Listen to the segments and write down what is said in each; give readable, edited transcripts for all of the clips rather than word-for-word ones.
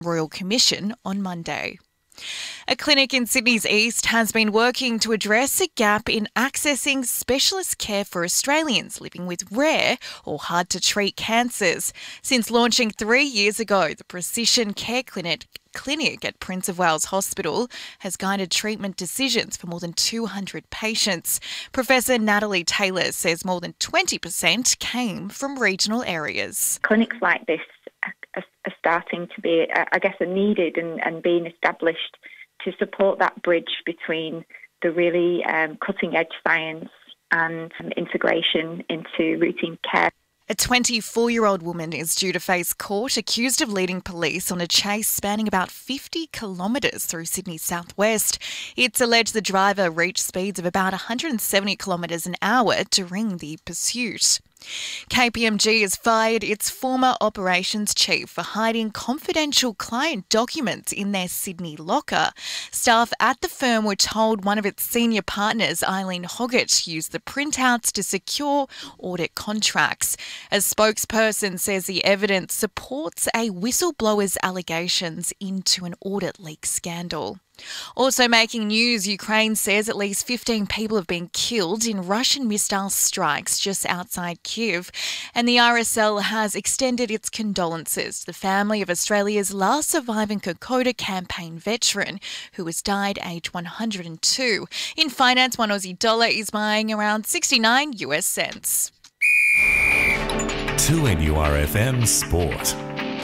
Royal Commission on Monday. A clinic in Sydney's East has been working to address a gap in accessing specialist care for Australians living with rare or hard-to-treat cancers. Since launching 3 years ago, the Precision Care Clinic at Prince of Wales Hospital has guided treatment decisions for more than 200 patients. Professor Natalie Taylor says more than 20% came from regional areas. Clinics like this are starting to be, I guess, are needed and being established to support that bridge between the really cutting-edge science and integration into routine care. A 24-year-old woman is due to face court accused of leading police on a chase spanning about 50 kilometres through Sydney's southwest. It's alleged the driver reached speeds of about 170 kilometres an hour during the pursuit. KPMG has fired its former operations chief for hiding confidential client documents in their Sydney locker. Staff at the firm were told one of its senior partners, Eileen Hoggett, used the printouts to secure audit contracts. A spokesperson says the evidence supports a whistleblower's allegations into an audit leak scandal. Also making news, Ukraine says at least 15 people have been killed in Russian missile strikes just outside Kyiv, and the RSL has extended its condolences to the family of Australia's last surviving Kokoda campaign veteran who has died aged 102. In finance, one Aussie dollar is buying around 69 US cents. 2NURFM Sport.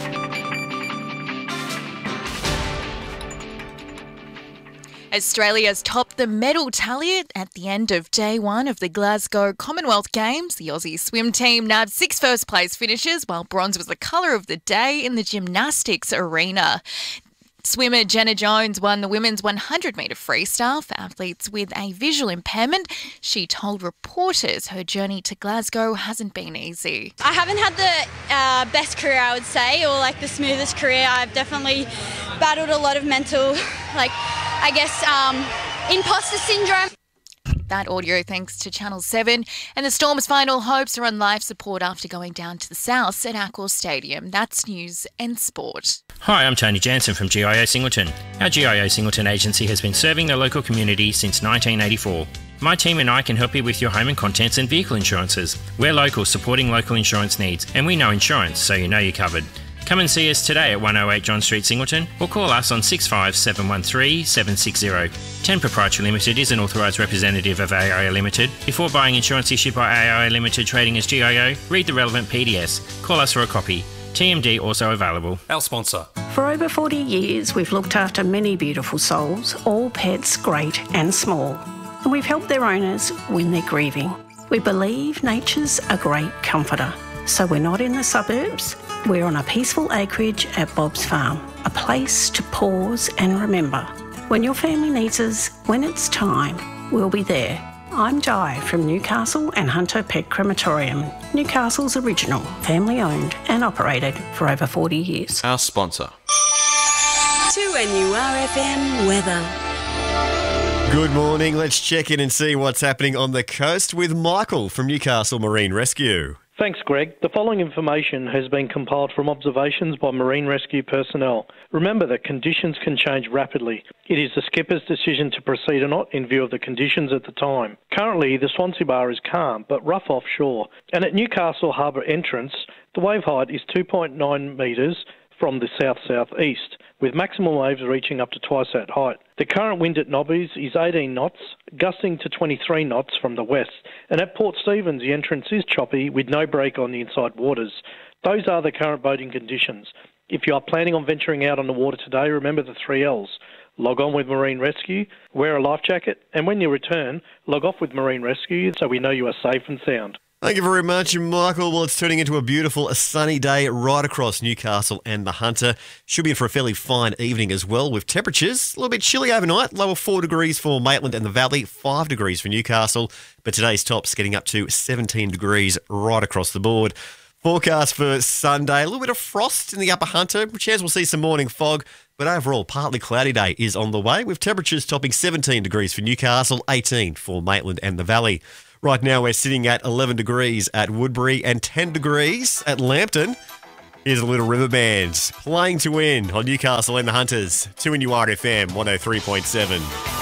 Australia's topped the medal tally at the end of day one of the Glasgow Commonwealth Games. The Aussie swim team nabbed 6 first-place finishes, while bronze was the colour of the day in the gymnastics arena. Swimmer Jenna Jones won the women's 100-metre freestyle for athletes with a visual impairment. She told reporters her journey to Glasgow hasn't been easy. I haven't had the best career, I would say, or like the smoothest career. I've definitely battled a lot of mental, imposter syndrome. That audio thanks to Channel 7. And the Storm's final hopes are on life support after going down to the south at Accor Stadium. That's news and sport. Hi, I'm Tony Jansen from GIO Singleton. Our GIO Singleton agency has been serving the local community since 1984. My team and I can help you with your home and contents and vehicle insurances. We're local, supporting local insurance needs, and we know insurance, so you know you're covered. Come and see us today at 108 John Street, Singleton, or call us on 65713 760. 10 Proprietary Limited is an authorised representative of AIA Limited. Before buying insurance issued by AIA Limited trading as GIO, read the relevant PDS. Call us for a copy. TMD also available. Our sponsor. For over 40 years, we've looked after many beautiful souls, all pets great and small. And we've helped their owners when they're grieving. We believe nature's a great comforter. So we're not in the suburbs. We're on a peaceful acreage at Bob's Farm, a place to pause and remember. When your family needs us, when it's time, we'll be there. I'm Di from Newcastle and Hunter Pet Crematorium, Newcastle's original, family-owned and operated for over 40 years. Our sponsor. 2NURFM weather. Good morning. Let's check in and see what's happening on the coast with Michael from Newcastle Marine Rescue. Thanks, Greg. The following information has been compiled from observations by marine rescue personnel. Remember that conditions can change rapidly. It is the skipper's decision to proceed or not in view of the conditions at the time. Currently, the Swansea Bar is calm but rough offshore, and at Newcastle Harbour entrance, the wave height is 2.9 metres from the south-southeast, with maximum waves reaching up to twice that height. The current wind at Nobbies is 18 knots, gusting to 23 knots from the west, and at Port Stephens the entrance is choppy with no break on the inside waters. Those are the current boating conditions. If you are planning on venturing out on the water today, remember the 3 Ls. Log on with Marine Rescue, wear a life jacket, and when you return, log off with Marine Rescue so we know you are safe and sound. Thank you very much, Michael. Well, it's turning into a beautiful, sunny day right across Newcastle and the Hunter. Should be in for a fairly fine evening as well, with temperatures a little bit chilly overnight. Lower 4 degrees for Maitland and the Valley, 5 degrees for Newcastle. But today's tops getting up to 17 degrees right across the board. Forecast for Sunday, a little bit of frost in the upper Hunter. Chance we'll see some morning fog, but overall, partly cloudy day is on the way, with temperatures topping 17 degrees for Newcastle, 18 for Maitland and the Valley. Right now, we're sitting at 11 degrees at Woodbury and 10 degrees at Lambton. Here's a Little River Band playing to win on Newcastle and the Hunters. 2 in URFM 103.7.